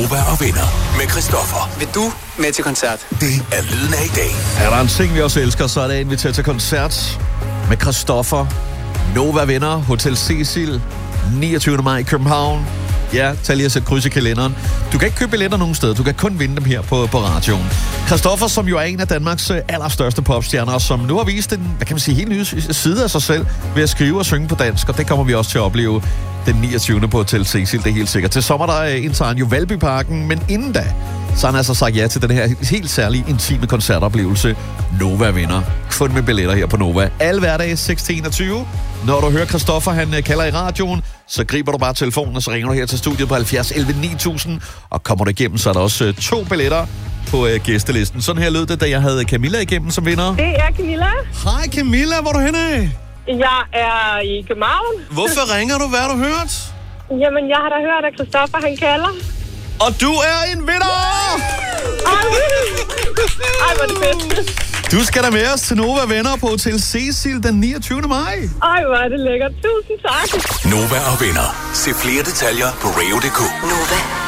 Nova og Venner med Christoffer. Vil du med til koncert? Det er lyden af i dag. Er der en ting, vi også elsker, så er det at invitere til koncert med Christoffer. Nova Venner, Hotel Cecil, 29. maj i København. Ja, tag lige at sætte kryds i kalenderen. Du kan ikke købe billetter nogen steder, du kan kun vinde dem her på radioen. Christoffer, som jo er en af Danmarks allerstørste popstjerner, som nu har vist en, hvad kan man sige, helt ny side af sig selv ved at skrive og synge på dansk, og det kommer vi også til at opleve den 29. på Hotel Cecil, det er helt sikkert. Til sommer der indtager han jo Valbyparken, men inden da, så har han altså sagt ja til den her helt særlige, intime koncertoplevelse. Nova Venner. Kun med billetter her på Nova. Alle hverdage 6-21. Når du hører Christoffer, han kalder i radioen, så griber du bare telefonen, og så ringer du her til studiet på 70 11 9000. Og kommer du igennem, så er der også 2 billetter på gæstelisten. Sådan her lød det, da jeg havde Camilla igennem som vinder. Det er Camilla. Hej Camilla, hvor er du henne? Jeg er i København. Hvorfor ringer du? Hvad har du hørt? Jamen, jeg har da hørt, at Christoffer, han kalder. Og du er en vinder! Ej, hvor er det fedt. Du skal da med os til Nova Venner på Hotel Cecil den 29. maj. Ej, hvor er det lækkert. Tusind tak. Nova og Venner. Se flere detaljer på radio.dk. Nova.